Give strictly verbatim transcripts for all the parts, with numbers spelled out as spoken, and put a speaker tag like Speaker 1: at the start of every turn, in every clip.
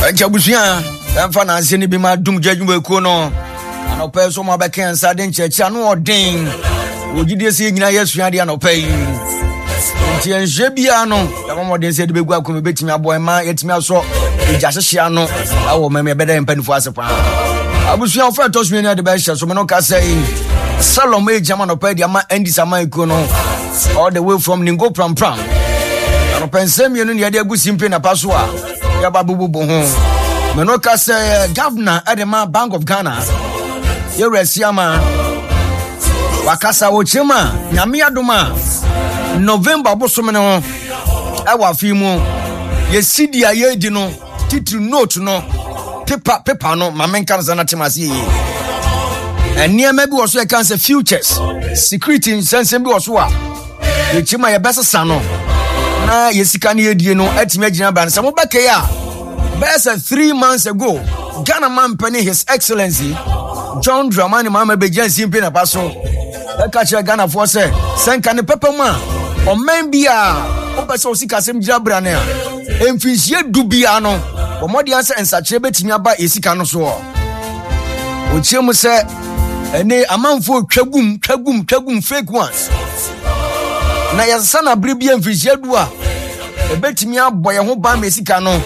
Speaker 1: Jabusia, Fana Sini Bima Dum Judgment Kono, and a person of a can Sadin Church, and no ding. Would you see Yes, Radian or pay? Tian Jebiano, the moment they said, Be welcome, bit me a boy, my it's me also, Jashiano, I will make me better in pen for us. I was your friend, told me the best, so Manoka say, Salome Jaman of Pediama and this Amaikono, all the way from Ningo Pram Pram. And a pensemian in the idea good simply in a pasua. Yababu Manoka say, Governor Adema Bank of Ghana, Yeresiama, Wakasa Ochema, Yamia Duma, November Bosomeno, Awa Fimo, Yesidia Yedino, Titu Note no, Pepa Pepa no, Mamenkan Zanatimasi. And near maybe also a cancer futures, security in Sensembi Osua, Yechima Yabasa Sano. Na yesikani edie no atimagina ban samo bakaya best three months ago Ghana man penny his excellency John Dramani Mama Bejan simple na paso e ka che Ghana for say senka ne pepema o men bia o be so sika sem jabra na emfinhie dubia no o modi ansa ensache betimi aba esika no so o chiemu se ene amanfo twagum twagum twagum fake ones na yasana bribia mfishia du a ebetimi aboye ho ba mesika no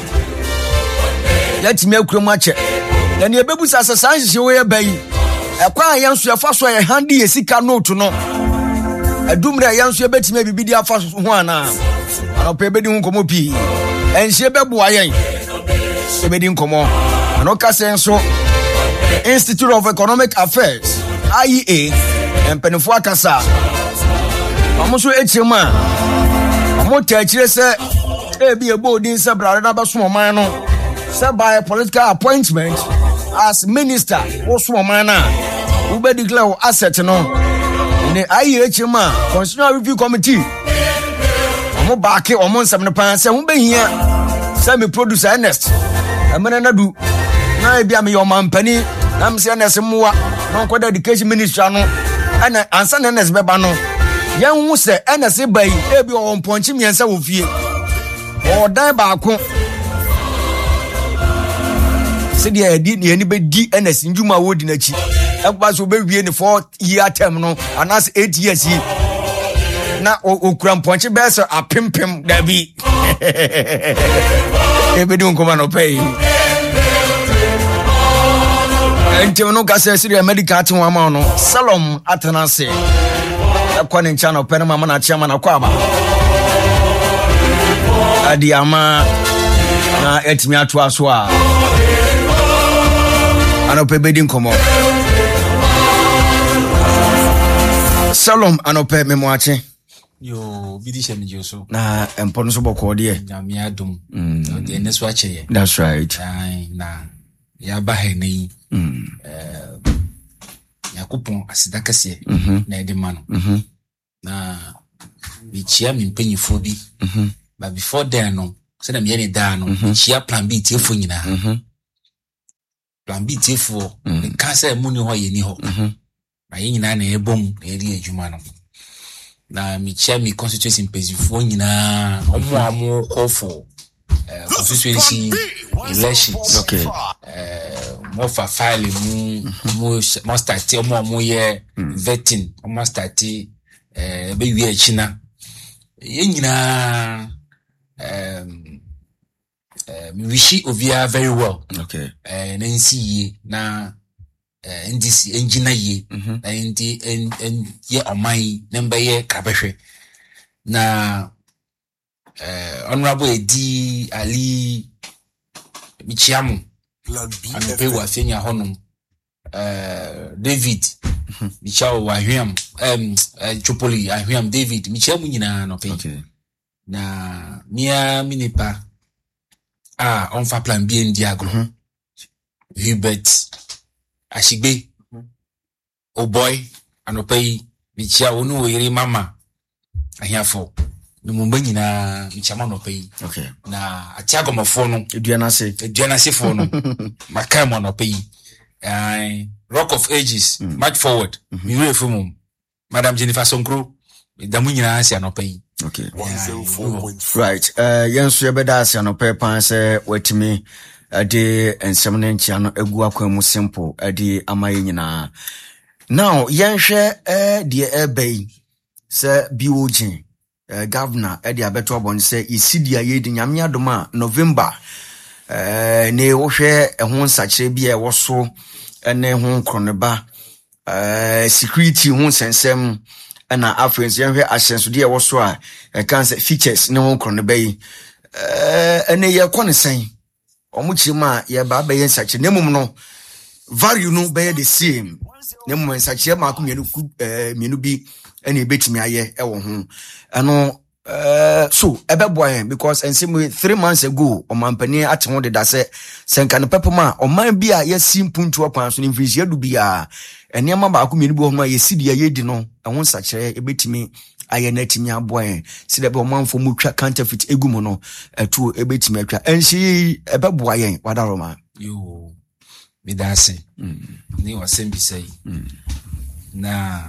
Speaker 1: yatimi akuremu ache na ne ebebusa asasa nhye we bayi ekwa yanso yafa so ye handi yesika note no adumre yanso ebetimi abibidi afa ho ana anope ebedi hu komo pi enhye bebo ayen ebedi nkomo anoka senso Institute of Economic Affairs I E A empenfo akasa amuso echema amota echire se ebi ebo din se brare na baso man no se by political appointment as minister wo man na wo be declare asset no ne ayi echema constitutional review committee omo baake omo nsam ne pan se wo be hia se me producer Ernest amena na du na ebi am yo mampani na mse Ernest muwa no kwada education minister no ana ansa na Ernest beba no yan hu se Ernest bai ebi o mponchi miensa wo fie o dan ba ko se dia edi ne ni be di Ernest njuma wo di na chi ekwa so be wie ne four year term no anas eight years yi na okura mponchi be so apempem da bi ebe di nkoma no pay ente no ka se siri medical team wa no Salom Atanase akwa ne channel pere mama na chiama na kwa ba adi ama na etimi ato aso a anope bedi nkomo Salom anope memoache
Speaker 2: yo bidisha mjoso
Speaker 1: na empono so boko de
Speaker 2: nyame adom de ne so ache.
Speaker 1: That's right.
Speaker 2: Ai na ya ba he nei
Speaker 1: mm
Speaker 2: eh yakopon asida kase na ede ma no
Speaker 1: mhm
Speaker 2: na bichia mi mpanyifo bi
Speaker 1: mhm
Speaker 2: but before then no say na me ne da no bichia plan B tiefo nyina
Speaker 1: mhm
Speaker 2: plan B tiefo ne ka say mu ni ho ye ni ho
Speaker 1: mhm
Speaker 2: na ye nyina na ebom na eri adwuma no na bichia mi constituency mpanyifo nyina omo amo kofo eh constituency elections.
Speaker 1: Okay.
Speaker 2: Eh mo fa file mu mo mo start mo mo ye vetting mo start eh be wi achina ye nyina um eh mi wish ovia very well.
Speaker 1: Okay.
Speaker 2: Eh na nsi na eh ndisi engineer ye na ndi en ye omai number ye kabehwe na eh honorable Edi Ali Michiamu anupe wa fenya honum eh David Michao wa hwiam em Chopoli ahwiam David Michiamu nyina no pe.
Speaker 1: Okay.
Speaker 2: Na mia minipa ah on fa plan B ndi agro Hubert Ashigbe oh boy anope Michia onu yiri mama ahiafo no mo nyina Michiama no pe.
Speaker 1: Okay.
Speaker 2: Na atiagomofo no
Speaker 1: eduana se
Speaker 2: eduana se fo no makamo no pe. ai Rock of Ages mm. March Forward mi we fo Madam Jennifer Sonkro damu nyina asia no pe.
Speaker 1: Okay.
Speaker 2: one oh four point
Speaker 1: right. Uh, yensu yebeda asia no pe pan se wetimi de ensem ne nchia no egu akwan mu simple de amaye nyina. Now yenhwe eh de ebay se biogin eh governor e de abeto obon se isidia ye de nyame adoma November eh ne wo hwe ehon sachire bi e wo so ene ho kroneba eh security ho sensem na afrens yenhwe ahyenso de e wo so a e kan se features ne ho kroneba yi eh ene ye kone sen omuchima ye ba be yen sachire ne mum no value no be the same ne mum sachire ma ko mienu eh mienu bi ene betimi aye e wo ho ano Uh, so ebe boy because and same three months ago o mampani ate ho de da se senka no pepoma o man bi a yesi mpuntu akwan so nimfisi adu bia enema ba ko mienu bo ho yesi dia yedi no ehon sachire ebetimi aye na timi aboy si de be o manfo mu twa counterfeit egumo no etu ebetimi atwa enshi ebe boy wadaroma
Speaker 2: yo me da se mm. ni o sembi sei mm. na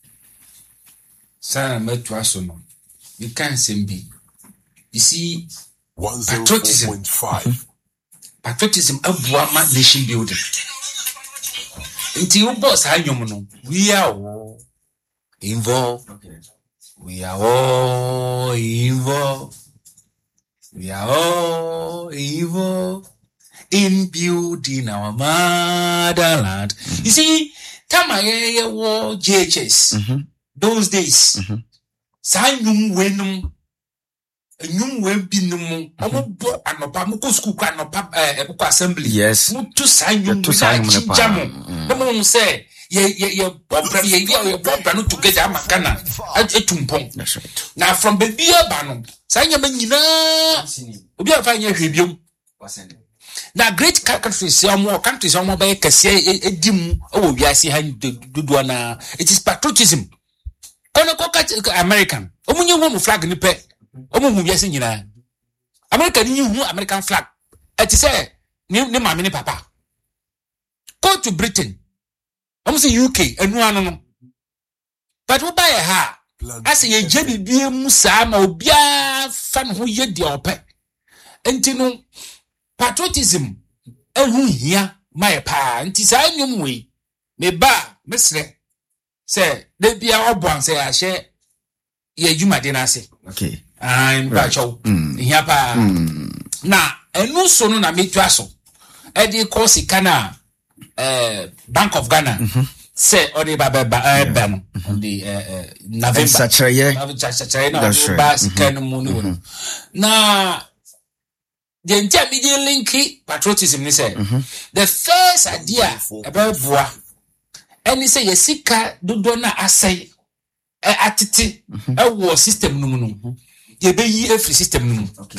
Speaker 2: sana metu aso no you can't send be. You see, patriotism. Patriotism of Wama nation building. Until boss Hanyumuno, we are all involved. We are all involved. We are all involved in building our motherland. You see, Tamaya war J H S. Those days. Mm-hmm. Sanyum wenum enyum we binum omobo anopa moko school kwa anopa eh epoko assembly
Speaker 1: yes
Speaker 2: mutu sanyum to sanyum jamo no say ye ye ye bobra ye ye bobra no together amakana etumpon that's right now from baby ba no sanyam nyina obi afa nya hwebiom na great countries some countries some be kase edimu owo wiase han dodo na it is patriotism. Kono koka American. Omunye hu flag ni pe. Omunhu biase nyina. American ni hu American flag. Eti say ni ni mama ni papa. Go to Britain. Omu say U K enu anu no. But wo buy ha. Ase ye je bibie mu sa ma obia fa no ye de ope. Enti no patriotism ehu hia my pa. Enti sa nyum we. Me ba mesre. Say, they be our one say, I share ye juma dinase.
Speaker 1: Okay.
Speaker 2: I'm bacho. Yapa. Na, and no sono na me traso. Eddie Corsi Cana, uh, Bank of Ghana. Say, or the Baba Ban, the November.
Speaker 1: Such a year.
Speaker 2: Bas can moon. Na, the intermediate linky patriotism, they say. The first idea about bois. Any say yesika dodo na asay e atete e wo system no no ye be yi every system no okay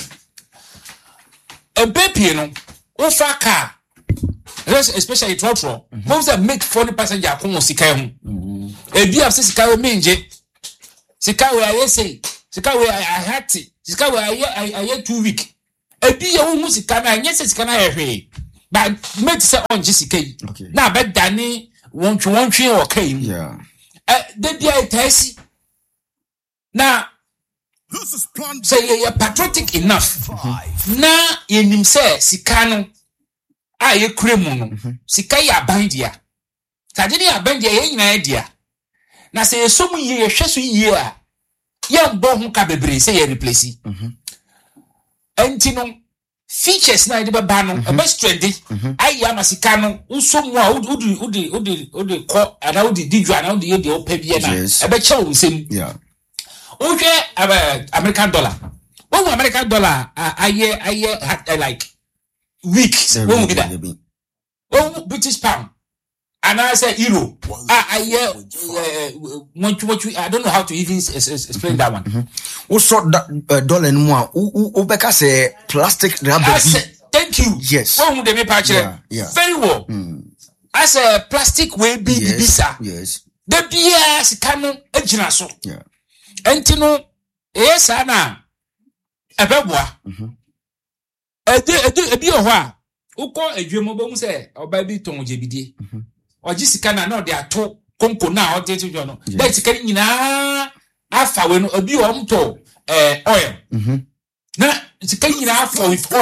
Speaker 2: e be pie no o fa car especially trotro most that make forty passenger akon sika ho e bi af sika we menje sika we aye say sika we ahati sika we aye aye two week e bi ye wo sika na anye sika na ye hwe but make say on sika na be dani one to one tree or came.
Speaker 1: Yeah.
Speaker 2: Uh, they be a test. Now, say you're patriotic enough. Now, in him say, Sikano, I a criminal. Sikaya bandia. Tadini a bandia, ain't idea. Now, say, so many years, shesu year. Young bon cababre, say, a replace it. Antino. Features na de baba no e best trendy ayi amasikano usomwa udi udi udi udi ko ana udi diju ana udi de opa bia na e be che nsem
Speaker 1: yeah
Speaker 2: uhwe American dollar one American dollar aye aye like week one gida one British pound and I say euro aye what what I don't know how to even explain that one.
Speaker 1: Who saw that dollar in more? Who beka say plastic rubber?
Speaker 2: Thank you.
Speaker 1: Yes.
Speaker 2: One would me patch
Speaker 1: yeah.
Speaker 2: Very well. As a plastic way be bisa.
Speaker 1: Yes.
Speaker 2: The beer sikano ejina so.
Speaker 1: Yeah.
Speaker 2: Entino yes ana ebeboa. Ede ede ebi o ho a ukọ adwemo be mu se oba bi ton jebidie. Oji sikana na de ato konko na o de tujo no. But sikani nyina afa we no obi o mto eh oil. Mhm. Na sikani nyina afa with oil.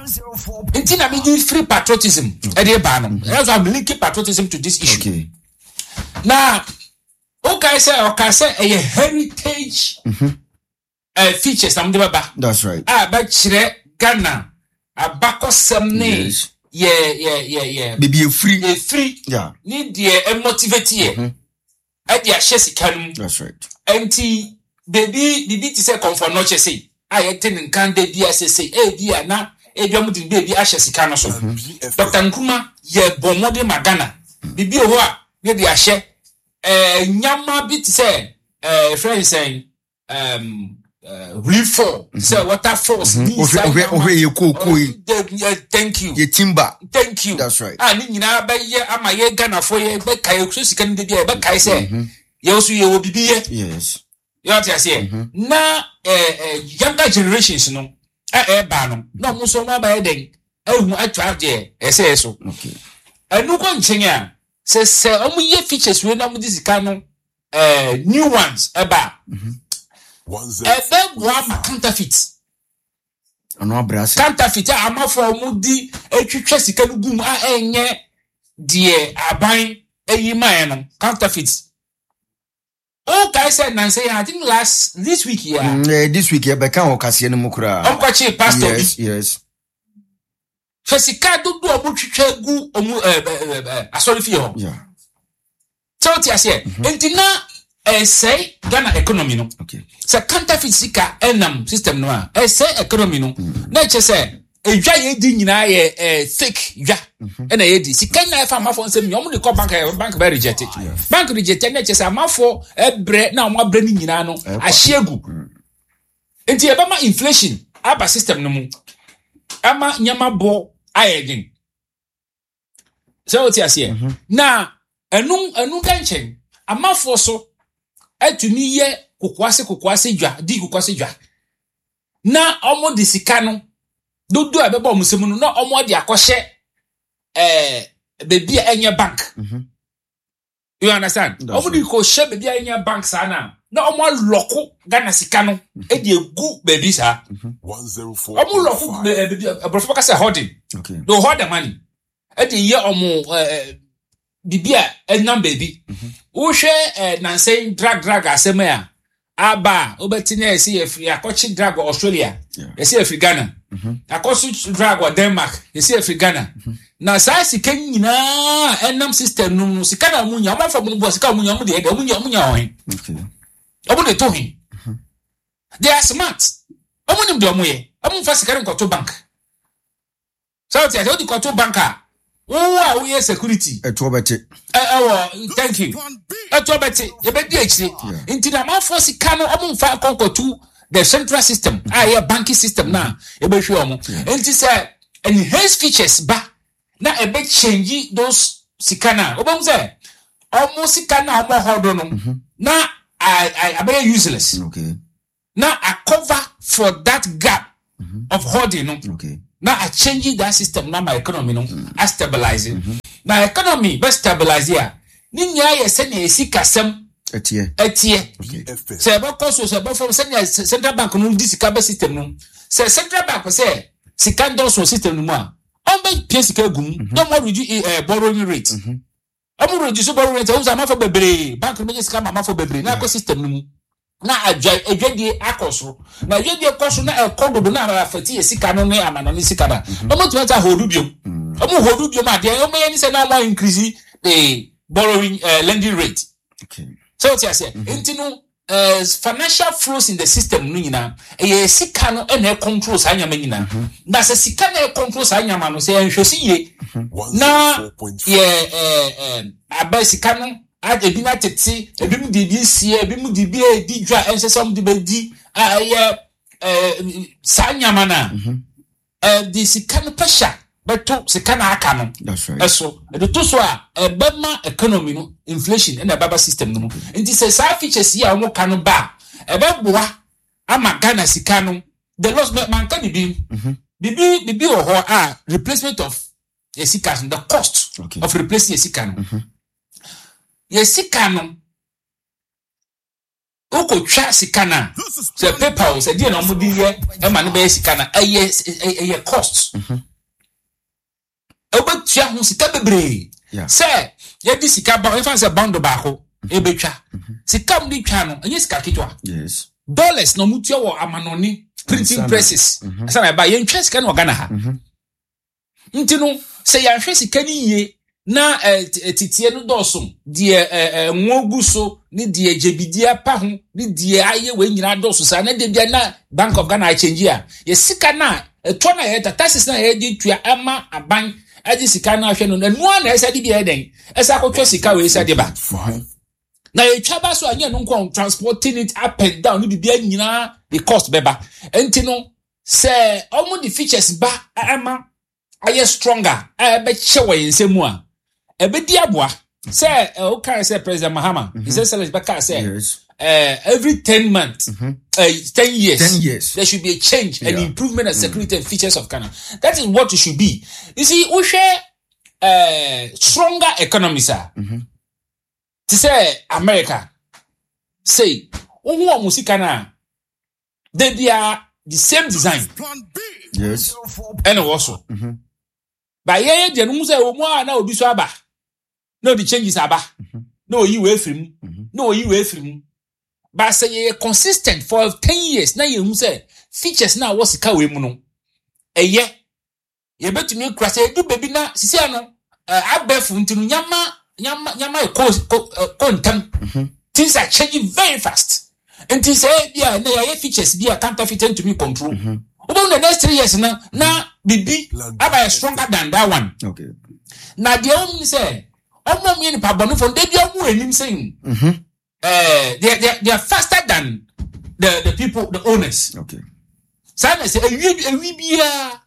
Speaker 2: Inti na me do free patriotism. E dey ba no. That's why I'm linking patriotism to this issue.
Speaker 1: Okay.
Speaker 2: Now, okay say okay say a heritage uh, features am dey ba.
Speaker 1: That's right.
Speaker 2: Ah, ba chire Ghana. Abakosem ne.
Speaker 1: Yes.
Speaker 2: Yeah, yeah, yeah, yeah.
Speaker 1: Baby, you free.
Speaker 2: Yeah, free.
Speaker 1: Yeah.
Speaker 2: Need the motivate ye. I dia share sika.
Speaker 1: That's right.
Speaker 2: Enti baby bibi ti say comfort no che say. I ten nkan de bia say say eh bia na eh bia mu di baby a share sika no so. Doctor Nkrumah ye bomode magana. Bibi ho a ne dia share eh nyama bi ti say eh friend saying um Uh, reform, mm-hmm. So water force.
Speaker 1: Mm-hmm. Okay, okay, you cool, cool.
Speaker 2: Thank you.
Speaker 1: Ye timber.
Speaker 2: Thank you.
Speaker 1: That's right.
Speaker 2: Ah, ni na ba ye ama ye Ghana for ye be kai so sika ndi bia be kai say. Ye osu ye wo bibi ye.
Speaker 1: Yes.
Speaker 2: You want to say? Na eh eh younger generations no. Eh eh ba no. Na mo so ma ba ye den. Eh hu atwa je eh say so.
Speaker 1: Okay.
Speaker 2: Anu ko nchenya. Se se omu ye features we na mo di sika no eh new ones eba. Mhm. Ebe wa counterfeit.
Speaker 1: Ano abrasi.
Speaker 2: Counterfeit a amafo omudi etwetwe sika no gum a enye de aban eyiman no counterfeit. Oh guys said Nancy I think last this week here.
Speaker 1: Yeah, mm, this week here be kan okase no mukura.
Speaker 2: Onkwachi pastor.
Speaker 1: Yes, yes.
Speaker 2: Fesika dodo omutwetwe gu omu eh asori fi ho.
Speaker 1: Yeah.
Speaker 2: So ti ase. Enti na eh say Ghana economy no.
Speaker 1: Okay.
Speaker 2: So counterfeit sika enam system no a eh say economy no. Na che say edwa ye di nyina ye eh fake dwa. E na ye di sika na fa amafo nsem nyom de ko bank bank be reject. Bank reject na che say amafo ebre na omo abre ni nyina no ahiegu. Enti e ba ma inflation aba system no mu. Ama nyama bo ayedin. So ti ase. Na enu enu ganchen amafo so etumi ye kokwase kokwase dwa di kokwase dwa na omo de sika no dodo a beba omusem no na omo de akɔhye eh bebi a enye bank. Mhm. You understand? Omo de ko hye bebi a enye bank sa na na omo loko Ghana sika no e de egu bebi sa. one oh four omo loko bebi abrofo ka say holding.
Speaker 1: Okay.
Speaker 2: Do hold the money. E de ye omo eh bibia enam baby wo hwe eh, Nancy drag drag asema ya aba obeti na esi efri akɔchi drag Australia esi efri Ghana akɔsu drag Denmark esi efri Ghana na saa sika nyina enam system no sika na munya ma fa mu bo sika munya mu de de munya munya ho
Speaker 1: okay
Speaker 2: obo de to hin they are smart omo nim de omo ye omo fa sika nkoto bank so ti ade di koto banka oh we security
Speaker 1: eto beti
Speaker 2: eh eh thank you eto beti e be di echi nti na ma force ka no omo mfa konkotu the central system ah yeah banking system na e be hwe omo nti say enhanced features ba na e be change those sikana obom say omo sikana omo hodo no na i i abe useless.
Speaker 1: Okay.
Speaker 2: Now I cover for that gap mm-hmm. of holding no.
Speaker 1: Okay.
Speaker 2: Now I change that system now my economy no mm. I stabilize it. Mm-hmm. Now economy be stabilize here. Ni nya ye se na esi kasem
Speaker 1: etie.
Speaker 2: Etie. Okay. Se ba koso se ba from central bank no di sika be system no. Se central bank say sika don so system no mu a. On be pay sika gum. No more reduce uh, borrowing rate. Mhm. Amu reduce borrowing rate. Uza ma for bebre. Bank no be sika ma for bebre. Na ko system no mu. Na adwa adwadie akoso na adwadie akoso na ekododo na afati esika no ne amano ne sika da omo tuma ta hodu biom omo hodu biom ade omo ye ni se na mo increase the borrowing uh, lending rate.
Speaker 1: Okay.
Speaker 2: So what you say into no uh, financial flows in the system no nyina e sika no e na control sa nyama nyina na se sika na control sa nyama no se enhwesi ye na ye eh eh aba sika no ebi na tete ebi mu di bi sie ebi mu di bi e di dwa ense some di be di aye eh sanyama na eh di sikana pressure beto sikana aka no
Speaker 1: that's right
Speaker 2: eso e to so a ebema economy no inflation and baba system no nti se sa features ya wo ka no ba ebeboa ama Ghana sikano the loss man ka bibi bibi bibi wo ho a replacement of esikas the cost okay. of replacing esikano mm-hmm. Yesika no oko twa sika na so PayPal say dey na mo di ye e ma no be sika na eye eye cost mhm obetua ho sika bebre say ye di sika ba e fa say bando ba ko e betwa sika mo di twa no eye sika kitwa
Speaker 1: yes
Speaker 2: dollars no mutua wo amanoni printing presses asa na ba ye ntwa sika na Ghana ha nti no say ya hwe sika ni ye na titie no doso die nwogu so ni die jebidia pa ho ni die aye we nyina doso sa na de bia na Bank of Ghana change a ye sika na to na ye taxes na ye di tua ama aban adi sika na hwe no na no na esa di bia den esa akotwa sika we esa de ba na ye twaba so anya no nkon transporting it up and down ni bia nyina the cost beba enti no say omo the features ba ama aye stronger e be chewe nsemu a ebedi aboa say o can say President Mahama he says select back say yes. uh, every ten months mm-hmm. uh, ten years
Speaker 1: ten years
Speaker 2: there should be a change yeah. and improvement and security mm-hmm. and features of Ghana. That is what it should be. You see we share uh, stronger economies are mm-hmm. to say America say who are musika na they, they are the same design
Speaker 1: yes
Speaker 2: and also
Speaker 1: mm-hmm.
Speaker 2: but yeah they no say o mo na obi so aba no the changes aba mm-hmm. no you way from mm-hmm. no you way from but say you consistent for ten years na you say features na what sika we mu no eye ye betumi kura say du baby na sisi ano abefu ntinu nyama nyama nyama e kontam things are changing very fast and things say bia na ye features bia counterfeit to me control mm-hmm. About the next three years na na bibi aba stronger than that one
Speaker 1: okay
Speaker 2: na the only say omo me ni pabonu from dey omo enim saying mhm eh they they they are faster than the the people the owners
Speaker 1: okay
Speaker 2: say say ewi ewi bia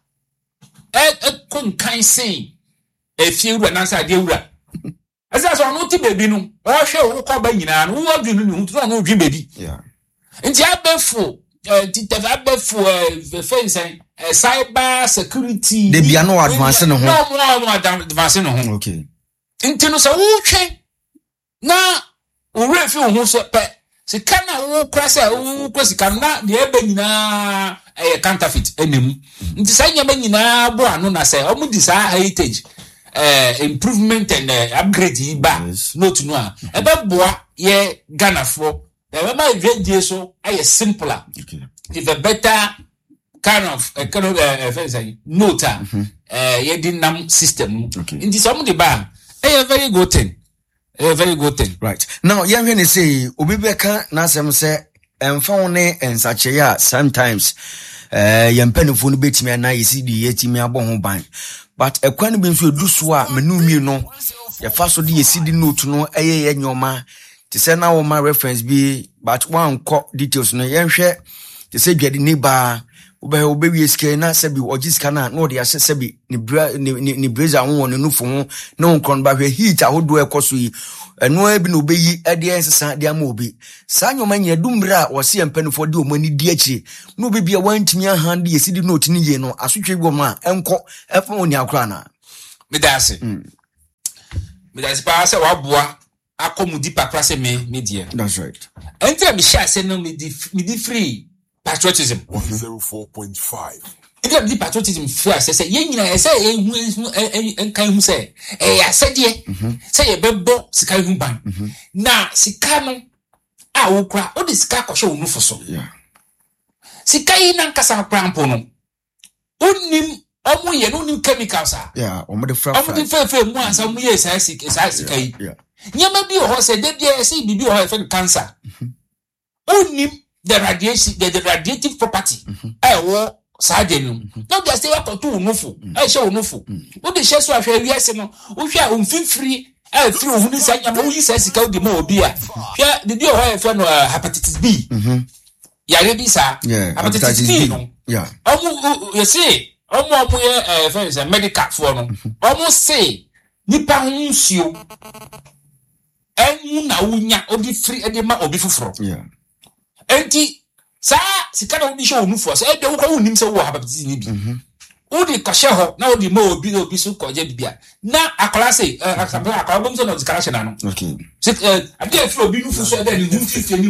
Speaker 2: eh eh kon kan say e fie wura na say de wura asa so no ti baby no o hwe wo ko ba nyina no wo adwunu ni hu no dwi baby
Speaker 1: yeah
Speaker 2: nti abefo the developer uh, fence uh, cyber security
Speaker 1: they be no advance no
Speaker 2: no no advance no
Speaker 1: okay
Speaker 2: intino so wo twe na wo refi wo so pe se kana wo krasa wo kwasi kana de ebe nyina eh counterfeit enem nti sa nyama nyina bo anu na se omu di sa heritage uh, improvement and uh, upgrade ba yes. No to no a ebe boa ye Ghana for the my video so I simpler
Speaker 1: okay
Speaker 2: with a better kind of uh, kind of uh, note mm-hmm. uh ye dinam system
Speaker 1: okay.
Speaker 2: In this some the bar a very good thing a very good thing
Speaker 1: right now you hear me say obi beka na sem say emfa one ensache ya sometimes eh yempanifo no betimi na yesidi yetimi abo ho ban but ekwan bi nso edu so a menu mi no ye fa so de yesidi note no eye ye nyoma to say now my reference be but one call details no yenhwe to say dwade ni ba obe obe wi sk na se bi ogiska na no de ase se bi ni bra ni ni brazer won won nufu ho na won kron ba hwe heat ahodo ekoso yi eno ebi no obeyi ade ensesa de ama obi sa nyoma nya dumra wo se empanifo de omani di achi no obi bia wantimi ahande yesidi note ni ye no asotwe gbo ma enko efo oni akra na
Speaker 2: me dase me dase pa se wa boa akomudi pakra se me media
Speaker 1: that's right
Speaker 2: enter me share say no me di me di free patriotism
Speaker 3: one oh four point five
Speaker 2: enter me di patriotism free say say ye nyina say e hu en kan hu say e asede say ye bebo sika hu ban na sika no a wo kra o di sika ko hwe wo nufu so
Speaker 1: yeah
Speaker 2: sika yi na nkasa krampo no onim omo ye no nim chemicals a
Speaker 1: yeah omo de fra
Speaker 2: omo de fa fa mu ansa mu ye sa sika sa sika yi nyama bi ho say de dia say bibi ho fa cancer onim the radiation the, the radiative property eh wo sa de no no dey say what to nufu eh she nufu wo de she so ahwe wiase no wo hwe a omfimfiri eh firi ohunu sa nyama wo yi sa sika di ma obi a hwe de dia ho fa no hepatitis B
Speaker 1: mhm
Speaker 2: ya bi sa hepatitis B no
Speaker 1: yeah
Speaker 2: omo you see omo omo ye eh fa say medical for no omo say nipa ho nsuo enu na unya obi free ede ma obi fufuro
Speaker 1: yeah
Speaker 2: enti sa sika na obi show nufu so ede wo kwa unim se wo hepatitis ni bi mhm odi kashe ho na odi ma obi obi so koje bibia na akola say akola bom so no zikara she na no
Speaker 1: okay
Speaker 2: so ade free obi nufu so ede ni nufu fi anyway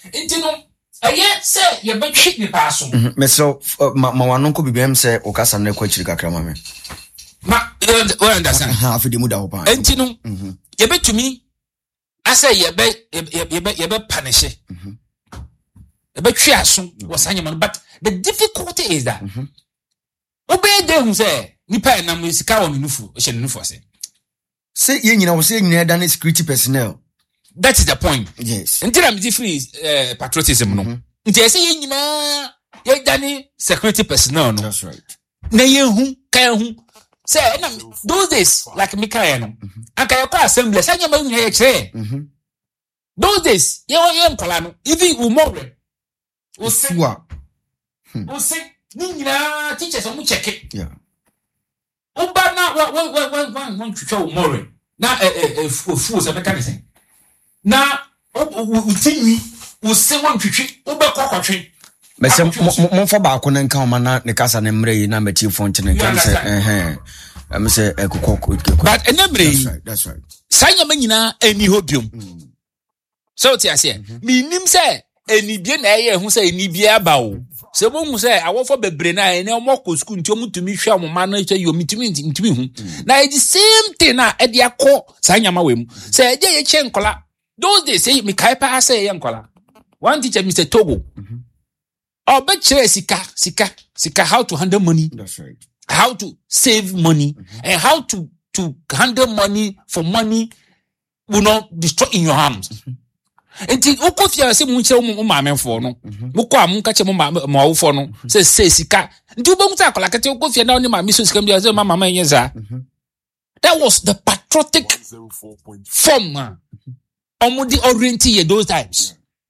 Speaker 2: Nti no aye say ye betwe ni pa so.
Speaker 1: Me so ma wano ko bibem say o kasa na kwa chiri kakra ma me.
Speaker 2: Ma we understand.
Speaker 1: Ha afidi mu da wo pa.
Speaker 2: Nti no ye betumi asa ye be ye be ye be punish. Mhm. Ye betwe aso wasanya man, but the difficulty is that obey dey hu say nipa na mu sika wo menufu o she menufu ase.
Speaker 1: Say ye nyina wo say nyina da na security personnel.
Speaker 2: That is the point.
Speaker 1: Yes.
Speaker 2: Until I'm free uh, patriotism no. Until say ye nyina ye dani security personnel no.
Speaker 1: That's right.
Speaker 2: Na ye hu kan hu say na those days like Mikael no. Anka ye kwa assembly say nyama hu ye kire. Mhm. Those days ye ye nkola no even umore. O say o say ni nyina teachers o mu check it.
Speaker 1: Yeah.
Speaker 2: Oba na wa wa wa wa wa twetwa umore. Na eh eh ofu se beka ne say. Na utimi use wan twitwi obekọ kwatwe
Speaker 1: mese mo fo ba ko na nka o ma na ne kasa ne mre yi na machi fo nche ne kan se eh eh am se ekokọ
Speaker 2: but enemre yi
Speaker 1: that's right
Speaker 2: sanya manyina ani hobium so ti ase mi nim se ani bie na eye hu se ani bie aba o se mo hu se awofo bebre na ene mo ko school nti o mutumi hwa mo ma na che yo mitumi ntimi hu na e the same thing na e de akọ sanya ma wem se e je ye che nkola. Those days, say, me kaipa say, young color. One teacher, Mister Togo. Mm-hmm. Oh, but sika, sika, sika, how to handle money.
Speaker 1: That's right.
Speaker 2: How to save money, mm-hmm. and how to, to handle money for money will not destroy in your hands. And the Okofia say, Muncha, Mamma for no. Mukwa, Munkacha, Mamma for no. Say, say, sika. Do Bumta, like a Okofia, now, my missus can be as a mamma, yeza. That was the patriotic form. Omudi orienti ye those times.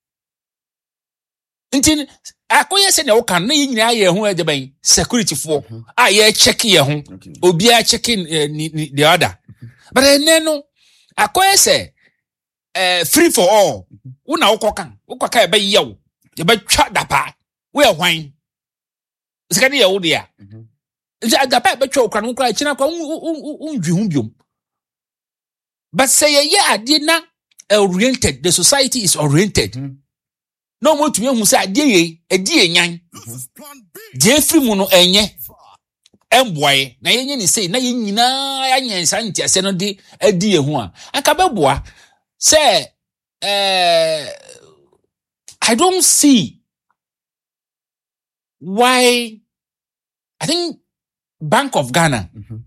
Speaker 2: Ntin akoye se na wo kan na yinyina ye ho edeben security for a ye check ye ho obi a check the other. But then no akoye se eh free for all. Wo na wo kokan wo kokan e be ye wo ye be twa dapa wo e hwan sika ne ye wo dia nti dapa e be twa okran wo kra china kwa undwi hu biom. But say ye ade na oriented, the society is oriented. Mm-hmm. No more to me who say, Adie, a dear yan. Dear Frimuno, enye, and boy, na yen say, na yin na yan santi, a senody, a dear one. And Cababua say, uh, I don't see why. I think Bank of Ghana, mm-hmm.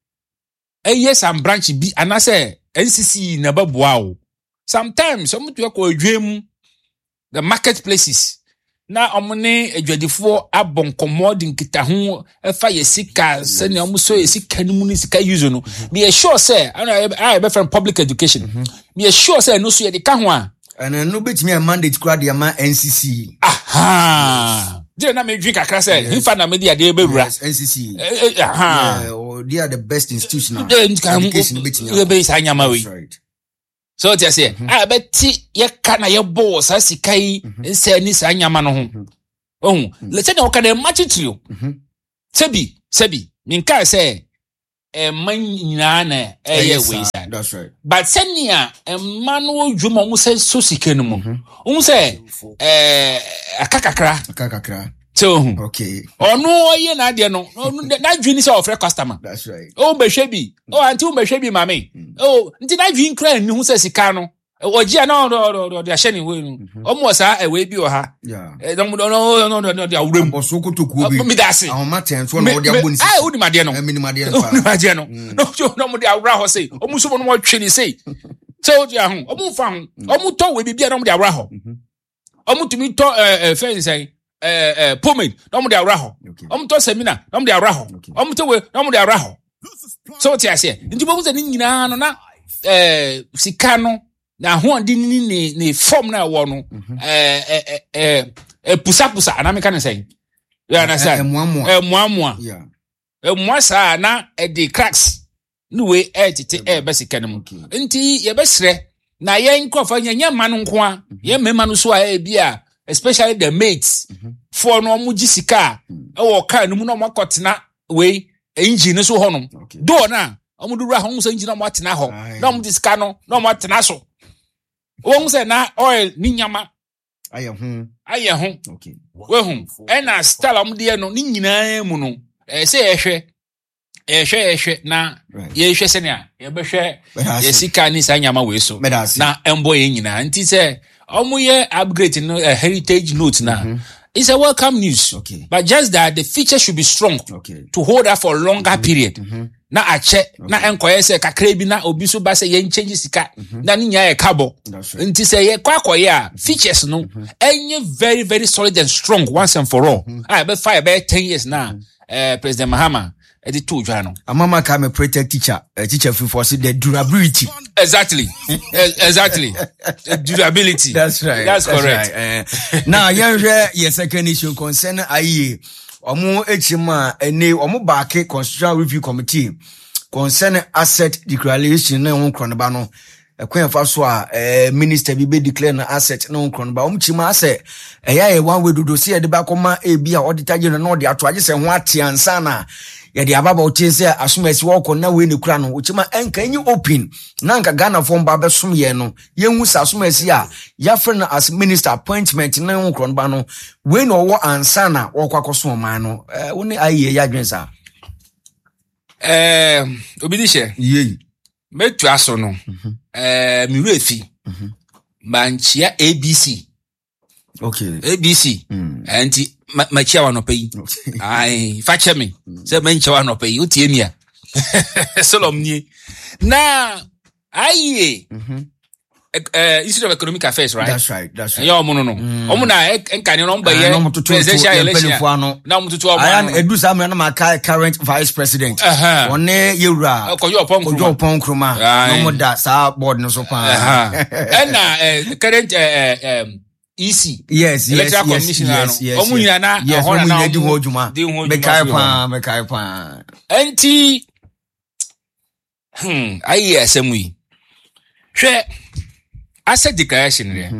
Speaker 2: a yes, and branch B, and I say, N C C, never wow. Sometimes some to go dream the marketplaces. Na omne adwadifo abon commoding kita ho efa yesika se ne omuso yesika no mu sika use no. Be sure say I be from public education. Be sure say no so ye de ka ho a.
Speaker 1: And no bet me a mandate kra de ma N C C.
Speaker 2: Aha. Dey na me drink akra say if na me dey dey bewura.
Speaker 1: N C C.
Speaker 2: Aha.
Speaker 1: Yeah, they are the best institution. Education bet me.
Speaker 2: You be sanyama we.
Speaker 1: That's right.
Speaker 2: So what you say? I bet ye kana ye boss as sikai nse ni sa nyama no ho. Oh, let's say o kana match to you. Sebi, sebi. Minka say e man nyina na e ye we say.
Speaker 1: That's right.
Speaker 2: But senia e man wo dwuma mu say so sika no mu. Um say eh akakakra.
Speaker 1: Akakakra.
Speaker 2: So
Speaker 1: okay.
Speaker 2: Oh no ye na de no. Na dwini say offer customer.
Speaker 1: That's right.
Speaker 2: Oh be hwebi. Oh anti o be hwebi mame. Oh nti na dwin kra nhu say sika no. Ogia na do do de ahye we no. Omo sa e we bi o ha.
Speaker 1: Yeah.
Speaker 2: Eh no no no no no de awrem.
Speaker 1: Oso kotoku obi.
Speaker 2: Me dase.
Speaker 1: Ahoma ten so no de aboni.
Speaker 2: Ah odi made no.
Speaker 1: Emi ni made no.
Speaker 2: Odi made no. No so no mo de awra ho say. Omo so mo no twe ni say. So odi ahun. Omo fa hun. Omo to we bi bia no mo de awra ho. Omo tumi to eh fence say eh eh pomade no mo de awra ho. Omo to seminar no mo de awra ho. Omo to we no mo de awra ho. So what you say? Nti bo mo se ni nyina no na eh sika no na ho andi ni ni ni form na wo no eh eh eh eh pusa pusa na me kan say. You understand? Eh muamua.
Speaker 1: Yeah.
Speaker 2: Eh muasa na eh the cracks. No way eh tete eh be sika no mu. Nti ye be sre na ye nkofa nyanya ma no nko a ye mema no so a e bia especially the mates for no mu gisika e wo car no mu no makotena we engine so ho no do na omudura ho so engine no matena ho na omu disika no no matena so wo mu se na oil ni nyama
Speaker 1: Aye ho.
Speaker 2: Aye ho.
Speaker 1: Okay.
Speaker 2: We hu. E na style am de no ni nyinaa mu no. Eh say ehwe. Ehwe ehwe na ye hwe se ne a. Ye be hwe ye sika ni sa nyama we so. Na embo ye nyinaa. Nti say omo ye upgrade no uh, heritage note na. Mm-hmm. It's a welcome news. Okay. But just that the feature should be strong. Okay. To hold that for a longer mm-hmm. period. Mm-hmm. Na ache okay. Na enkoye se kakra bi na obi so ba se ye change sika mm-hmm. na ni nya ye kabo. Nti se ye kwa koye a features no mm-hmm. enye very very solid and strong once and for all. Mm-hmm. Ah be five be ten years now. Mm-hmm. Uh, President Mahama edi two dwano. Amama
Speaker 1: ka me protect teacher, uh, teacher free for the durability.
Speaker 2: Exactly. Exactly. Durability.
Speaker 1: That's right.
Speaker 2: That's, That's
Speaker 1: correct. Right. Uh, now yenhwe ye second issue concern aye omo echima ene omo baake constitutional review committee concern asset declaration na won kronba no ekwen fa so a eh, minister bi be declare na asset na won kronba omo chima ase eya ye one way dodo se ye de ba koma e bi a auditor general na ode ato age se ho atiansa na ye de ababa o chense asumasi wo ko na we ne kura no chima enka enyi open na nka Ghana form ba be som ye no ye hu sa asumasi a ya friend as minister appointment na won kronba no we no wo ansa na wo kwakoso man no eh woni aye ya dwensa
Speaker 2: eh obidishe
Speaker 1: ye
Speaker 2: metu aso no eh mi refi mhm manchia A B C.
Speaker 1: Okay.
Speaker 2: A B C. Mm. Anti machia wa no pay. Ai fache me. Se manchia wa no pay utie mia. Solomni. Na aye. Mhm. Uh, Institute of Economic Affairs, right?
Speaker 1: That's right. That's right.
Speaker 2: Yo mo no no. Omo na enka ni no mba ye. Presidential election. Na mo tutu omo.
Speaker 1: I am edu sam na ma current vice president. One yewura.
Speaker 2: Ko yo pon kroma.
Speaker 1: Ko yo pon kroma. No mo da sa board no so pa.
Speaker 2: And na current um E C.
Speaker 1: Yes, yes,
Speaker 2: Electoral
Speaker 1: yes,
Speaker 2: Commission
Speaker 1: yes,
Speaker 2: yes, omo nyina na
Speaker 1: yes, omo nyina di ho djuma. Me kai pa, me kai pa.
Speaker 2: Enti hmm, ayi asemu yi. Hwe asset declaration mm-hmm.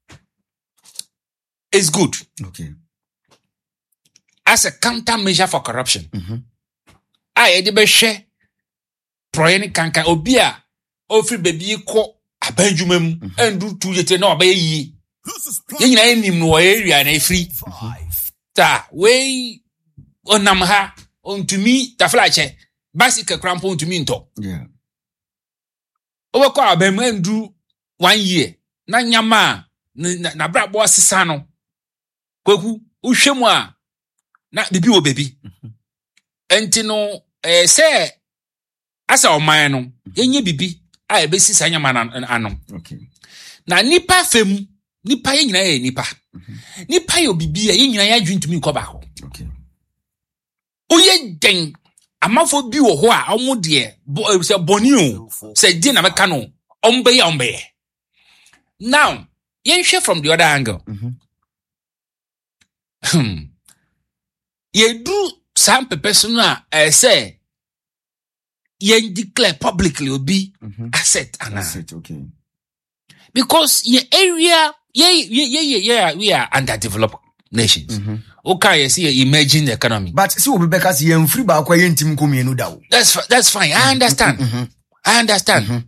Speaker 2: is good.
Speaker 1: Okay.
Speaker 2: As a countermeasure for corruption.
Speaker 1: Mm-hmm.
Speaker 2: I edi be hwe proyeni kankan obi a ofri baby ko abanjuma mu endu two years na oba yi. Ye nyina enim no area na efri. Ta we onam ha ontumi taflache basic cramp ontumi nto.
Speaker 1: Yeah.
Speaker 2: Oba ko abam endu one year na nyama na na brabo asesa no kwaku uhwemu a na bibi wo baby enti no eh say asa oman no yenye bibi a ebesi sa nyama na ano.
Speaker 1: Okay.
Speaker 2: Na nipa fem nipa ye nyina ye nipa nipa yo bibi ye nyina ya dwuntumi nko ba ho.
Speaker 1: Okay.
Speaker 2: Oye den amafo bi wo ho a omo de se boni o se di na meka no ombe ya ombe. Now, yen share from the other angle.
Speaker 1: Mm-hmm.
Speaker 2: Hmm. Ye do some person uh, say yen declare publicly will be mm-hmm. asset and
Speaker 1: asset, okay.
Speaker 2: Because ye area ye ye ye ye we are underdeveloped nations. Mm-hmm. Okay, you see emerging economy.
Speaker 1: But see we because yen free ba kwa yen tim ko mienu da.
Speaker 2: That's that's fine. I understand. Mm-hmm. I understand. Mm-hmm.